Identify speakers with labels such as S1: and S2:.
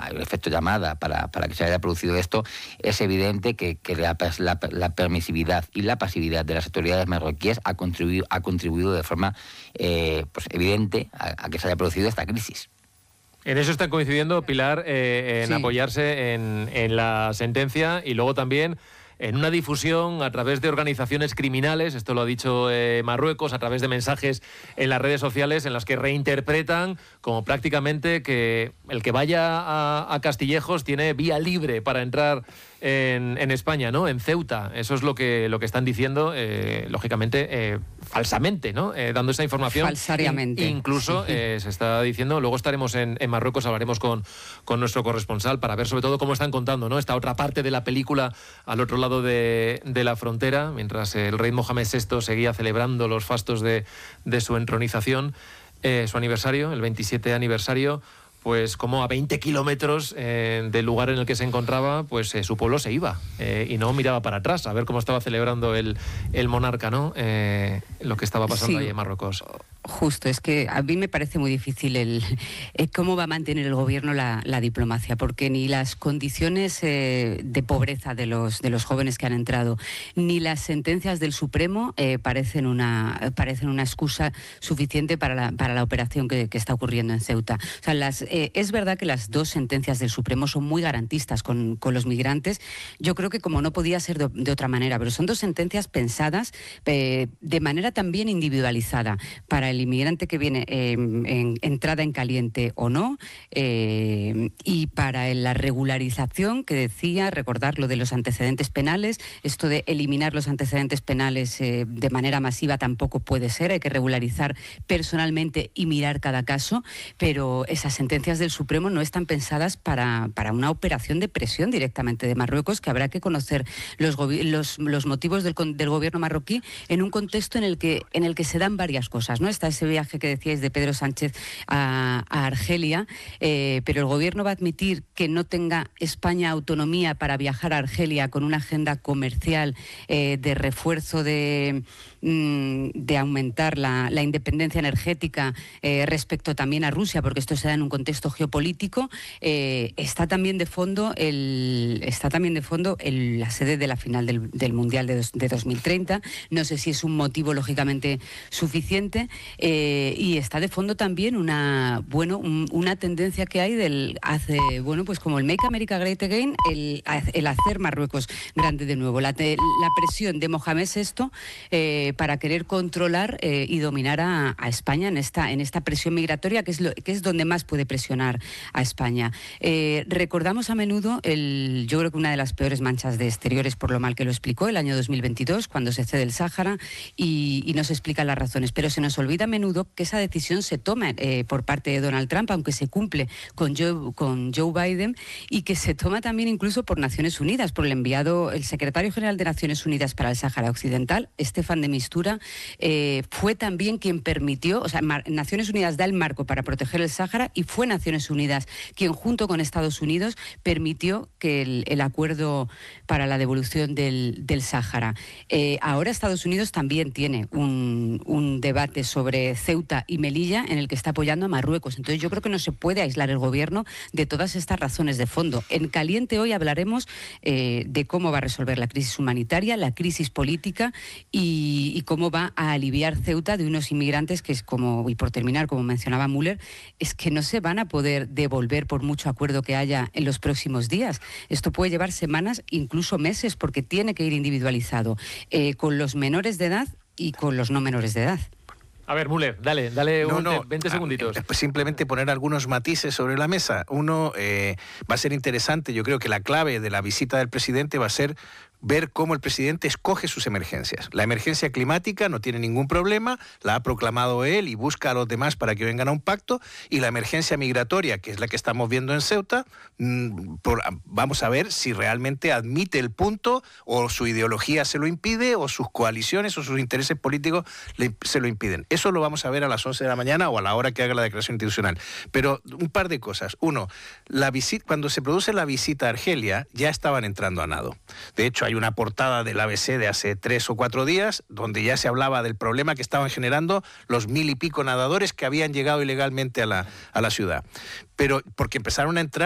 S1: el efecto llamada para que se haya producido esto, es evidente que la permisividad y la pasividad de las autoridades marroquíes ha contribuido de forma pues evidente a que se haya producido esta crisis.
S2: En eso están coincidiendo, Pilar, en apoyarse en la sentencia y luego también en una difusión a través de organizaciones criminales, esto lo ha dicho Marruecos, a través de mensajes en las redes sociales en las que reinterpretan como prácticamente que el que vaya a Castillejos tiene vía libre para entrar en España, ¿no? En Ceuta. Eso es lo que están diciendo, lógicamente, falsamente, ¿no? Dando esa información.
S3: Falsariamente.
S2: Incluso se está diciendo, luego estaremos en Marruecos, hablaremos con nuestro corresponsal para ver sobre todo cómo están contando, ¿no? Esta otra parte de la película al otro lado de la frontera, mientras el rey Mohamed VI seguía celebrando los fastos de su entronización, su aniversario, el 27 aniversario, pues como a 20 kilómetros del lugar en el que se encontraba, pues su pueblo se iba y no miraba para atrás a ver cómo estaba celebrando el monarca, ¿no? Lo que estaba pasando ahí en Marruecos.
S3: Justo, es que a mí me parece muy difícil cómo va a mantener el gobierno la diplomacia, porque ni las condiciones de pobreza de los jóvenes que han entrado, ni las sentencias del Supremo parecen una excusa suficiente para la operación que está ocurriendo en Ceuta. O sea, es verdad que las dos sentencias del Supremo son muy garantistas con los migrantes. Yo creo que como no podía ser de otra manera, pero son dos sentencias pensadas de manera también individualizada para el inmigrante que viene en entrada en caliente o no, y para la regularización que decía, recordar lo de los antecedentes penales, esto de eliminar los antecedentes penales de manera masiva tampoco puede ser, hay que regularizar personalmente y mirar cada caso, pero esas sentencias del Supremo no están pensadas para una operación de presión directamente de Marruecos, que habrá que conocer los motivos del gobierno marroquí en un contexto en el que se dan varias cosas, ¿no? Está ese viaje que decíais de Pedro Sánchez a Argelia, pero el gobierno va a admitir que no tenga España autonomía para viajar a Argelia con una agenda comercial de refuerzo de aumentar la independencia energética respecto también a Rusia, porque esto se da en un contexto geopolítico. Está también de fondo la sede de la final del Mundial de 2030. No sé si es un motivo lógicamente suficiente. Y está de fondo también una tendencia que hay pues como el Make America Great Again, el hacer Marruecos grande de nuevo, la presión de Mohamed VI para querer controlar y dominar a España en esta presión migratoria, que es donde más puede presionar a España. Recordamos a menudo yo creo que una de las peores manchas de Exteriores, por lo mal que lo explicó, el año 2022, cuando se cede el Sáhara y no se explican las razones, pero se nos olvida a menudo que esa decisión se toma por parte de Donald Trump, aunque se cumple con Joe Biden, y que se toma también incluso por Naciones Unidas, por el secretario general de Naciones Unidas para el Sáhara Occidental, Stefan de Mistura, fue también quien permitió, o sea, Naciones Unidas da el marco para proteger el Sáhara y fue Naciones Unidas quien junto con Estados Unidos permitió que el acuerdo para la devolución del Sáhara. Ahora Estados Unidos también tiene un debate sobre Ceuta y Melilla en el que está apoyando a Marruecos. Entonces yo creo que no se puede aislar el gobierno de todas estas razones de fondo. En Caliente hoy hablaremos de cómo va a resolver la crisis humanitaria, la crisis política y cómo va a aliviar Ceuta de unos inmigrantes que es y por terminar, como mencionaba Müller, es que no se van a poder devolver por mucho acuerdo que haya en los próximos días. Esto puede llevar semanas, incluso meses, porque tiene que ir individualizado con los menores de edad y con los no menores de edad.
S2: A ver, Müller, dale 20 segunditos.
S4: Simplemente poner algunos matices sobre la mesa. Uno, va a ser interesante, yo creo que la clave de la visita del presidente va a ser ver cómo el presidente escoge sus emergencias. La emergencia climática no tiene ningún problema, la ha proclamado él y busca a los demás para que vengan a un pacto, y la emergencia migratoria, que es la que estamos viendo en Ceuta, vamos a ver si realmente admite el punto, o su ideología se lo impide, o sus coaliciones o sus intereses políticos se lo impiden. Eso lo vamos a ver a las 11 de la mañana o a la hora que haga la declaración institucional. Pero un par de cosas. Uno, cuando se produce la visita a Argelia, ya estaban entrando a nado. De hecho, hay una portada del ABC de hace 3 o 4 días donde ya se hablaba del problema que estaban generando los 1000 y pico nadadores que habían llegado ilegalmente a la ciudad. Pero porque empezaron a entrar